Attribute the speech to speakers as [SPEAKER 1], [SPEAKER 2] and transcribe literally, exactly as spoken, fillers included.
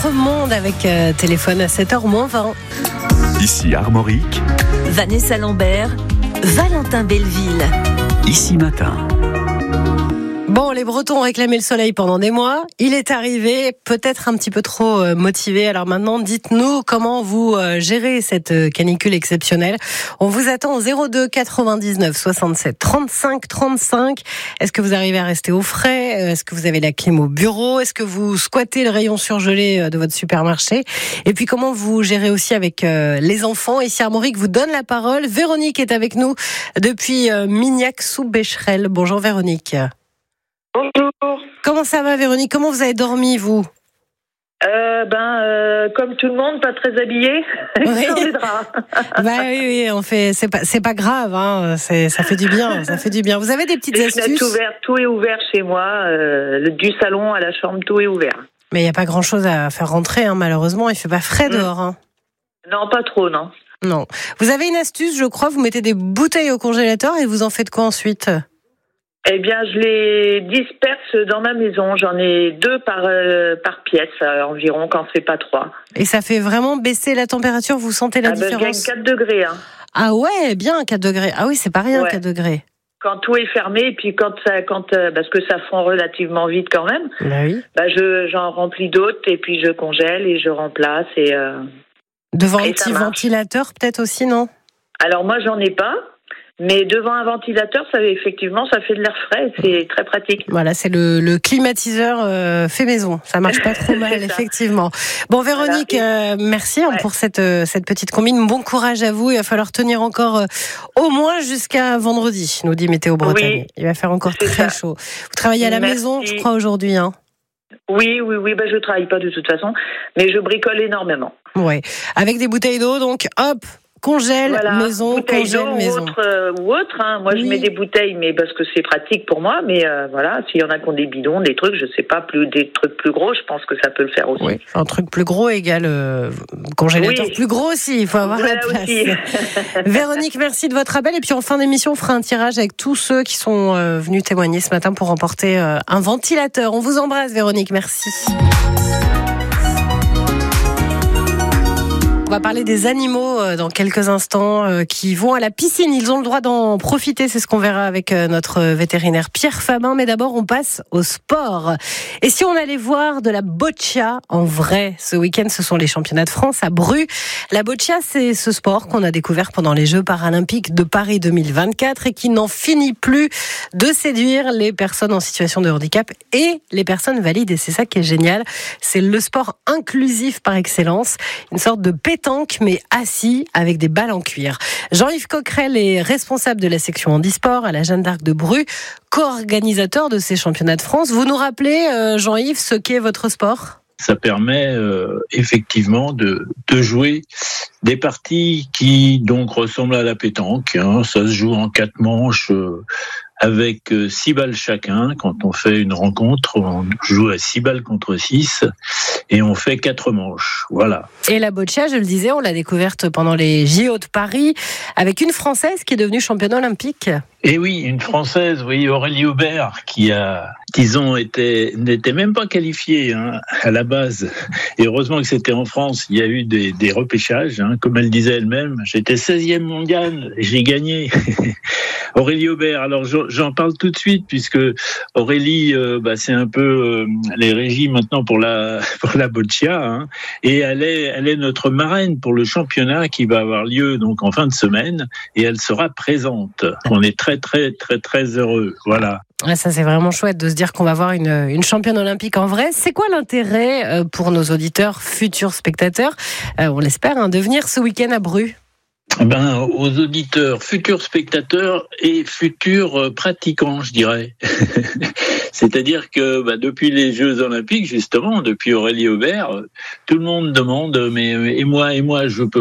[SPEAKER 1] Votre monde avec euh, téléphone à sept heures moins vingt.
[SPEAKER 2] Ici Armorique.
[SPEAKER 3] Vanessa Lambert, Valentin Belleville.
[SPEAKER 2] Ici Matin.
[SPEAKER 1] Bon, les Bretons ont réclamé le soleil pendant des mois. Il est arrivé, peut-être un petit peu trop euh, motivé. Alors maintenant, dites-nous comment vous euh, gérez cette euh, canicule exceptionnelle. On vous attend au zéro deux quatre-vingt-dix-neuf soixante-sept trente-cinq trente-cinq. Est-ce que vous arrivez à rester au frais ? Est-ce que vous avez la clim au bureau ? Est-ce que vous squattez le rayon surgelé euh, de votre supermarché ? Et puis comment vous gérez aussi avec euh, les enfants ? Ici Armorique vous donne la parole. Véronique est avec nous depuis euh, Mignac-sous-Becherel. Bonjour Véronique.
[SPEAKER 4] Bonjour.
[SPEAKER 1] Comment ça va Véronique ? Comment vous avez dormi vous ?
[SPEAKER 4] Euh, ben, euh, comme tout le monde, pas très habillé.
[SPEAKER 1] Oui.
[SPEAKER 4] Dans les draps.
[SPEAKER 1] Bah oui, oui, on fait. C'est pas, c'est pas grave. Hein. C'est, ça fait du bien. Ça fait du bien. Vous avez des petites
[SPEAKER 4] Les
[SPEAKER 1] astuces ?
[SPEAKER 4] fenêtres ouvertes, tout est ouvert chez moi. Euh, le- du salon à la chambre, tout est ouvert.
[SPEAKER 1] Mais il y a pas grand-chose à faire rentrer. Hein, malheureusement, il fait pas frais dehors. Hein.
[SPEAKER 4] Non, pas trop, non.
[SPEAKER 1] Non. Vous avez une astuce, je crois. Vous mettez des bouteilles au congélateur et vous en faites quoi ensuite ?
[SPEAKER 4] Eh bien, je les disperse dans ma maison. J'en ai deux par euh, par pièce euh, environ, quand c'est pas trois.
[SPEAKER 1] Et ça fait vraiment baisser la température. Vous sentez la
[SPEAKER 4] Ah ben, je gagne
[SPEAKER 1] différence ?
[SPEAKER 4] quatre degrés. Hein.
[SPEAKER 1] Ah ouais, bien quatre degrés. Ah oui, c'est pas rien
[SPEAKER 4] Ouais.
[SPEAKER 1] quatre degrés.
[SPEAKER 4] Quand tout est fermé, et puis quand ça, quand euh, parce que ça fond relativement vite quand même.
[SPEAKER 1] Bah oui.
[SPEAKER 4] Bah je j'en remplis d'autres et puis je congèle et je remplace et. Euh...
[SPEAKER 1] Devant un
[SPEAKER 4] Et ça
[SPEAKER 1] petit
[SPEAKER 4] marche.
[SPEAKER 1] ventilateur peut-être aussi, non ?
[SPEAKER 4] Alors moi j'en ai pas, mais devant un ventilateur, ça effectivement ça fait de l'air frais, c'est très pratique.
[SPEAKER 1] Voilà, c'est le, le climatiseur euh, fait maison. Ça marche pas trop mal,
[SPEAKER 4] C'est ça.
[SPEAKER 1] effectivement. Bon, Véronique,
[SPEAKER 4] Voilà.
[SPEAKER 1] euh, merci hein,
[SPEAKER 4] Ouais.
[SPEAKER 1] pour cette euh, cette petite combine. Bon courage à vous. Il va falloir tenir encore euh, au moins jusqu'à vendredi, nous dit Météo Bretagne.
[SPEAKER 4] Oui,
[SPEAKER 1] Il va faire encore
[SPEAKER 4] c'est
[SPEAKER 1] très
[SPEAKER 4] ça.
[SPEAKER 1] chaud. Vous travaillez à la
[SPEAKER 4] Merci.
[SPEAKER 1] maison, je crois, aujourd'hui. Hein.
[SPEAKER 4] Oui, oui, oui, bah je travaille pas de toute façon, mais je bricole énormément.
[SPEAKER 1] Ouais. Avec des bouteilles d'eau, donc hop, congèle,
[SPEAKER 4] Voilà,
[SPEAKER 1] maison,
[SPEAKER 4] bouteilles
[SPEAKER 1] congèle,
[SPEAKER 4] d'eau ou
[SPEAKER 1] maison.
[SPEAKER 4] autre, euh, ou autre. Hein. Moi,
[SPEAKER 1] Oui.
[SPEAKER 4] je mets des bouteilles, mais parce que c'est pratique pour moi. Mais euh, voilà, s'il y en a qui ont des bidons, des trucs, je sais pas, plus des trucs plus gros, je pense que ça peut le faire aussi.
[SPEAKER 1] Oui, un truc plus gros égale euh, congélateur
[SPEAKER 4] Oui.
[SPEAKER 1] plus gros aussi, il faut avoir
[SPEAKER 4] Voilà
[SPEAKER 1] la place.
[SPEAKER 4] aussi.
[SPEAKER 1] Véronique, merci de votre appel. Et puis en fin d'émission, on fera un tirage avec tous ceux qui sont euh, venus témoigner ce matin pour remporter euh, un ventilateur. On vous embrasse Véronique, merci. On va parler des animaux euh, dans quelques instants euh, qui vont à la piscine. Ils ont le droit d'en profiter, c'est ce qu'on verra avec euh, notre vétérinaire Pierre Fabin. Mais d'abord, on passe au sport. Et si on allait voir de la boccia en vrai, ce week-end, ce sont les championnats de France à Bru. La boccia, c'est ce sport qu'on a découvert pendant les Jeux paralympiques de Paris deux mille vingt-quatre et qui n'en finit plus de séduire les personnes en situation de handicap et les personnes valides. Et c'est ça qui est génial. C'est le sport inclusif par excellence. Une sorte de pétanque, mais assis avec des balles en cuir. Jean-Yves Coquerel est responsable de la section handisport à la Jeanne d'Arc de Bru, co-organisateur de ces championnats de France. Vous nous rappelez, euh, Jean-Yves, ce qu'est votre sport ?
[SPEAKER 5] Ça permet euh, effectivement de, de jouer des parties qui donc ressemblent à la pétanque. Hein. Ça se joue en quatre manches euh, avec euh, six balles chacun. Quand on fait une rencontre, on joue à six balles contre six et on fait quatre manches. Voilà.
[SPEAKER 1] Et la boccia, je le disais, on l'a découverte pendant les J O de Paris avec une Française qui est devenue championne olympique.
[SPEAKER 5] Et oui, une Française, oui, Aurélie Aubert, qui a, disons, était, n'était même pas qualifiée hein, à la base. Et heureusement que c'était en France, il y a eu des, des repêchages, hein, comme elle disait elle-même. J'étais seizième mondiale et j'ai gagné. Aurélie Aubert, alors j'en, j'en parle tout de suite, puisque Aurélie, euh, bah, c'est un peu euh, les régies maintenant pour la, pour la boccia, hein, et elle est, elle est notre marraine pour le championnat qui va avoir lieu donc en fin de semaine, et elle sera présente. On est très, très, très, très heureux. Voilà.
[SPEAKER 1] Ah, ça, c'est vraiment chouette de se dire qu'on va voir une, une championne olympique en vrai. C'est quoi l'intérêt pour nos auditeurs, futurs spectateurs, euh, on l'espère, hein, de venir ce week-end à Bru ?
[SPEAKER 5] Ben, aux auditeurs, futurs spectateurs et futurs pratiquants, je dirais. C'est-à-dire que bah, depuis les Jeux Olympiques, justement, depuis Aurélie Aubert, tout le monde demande mais et moi et moi je peux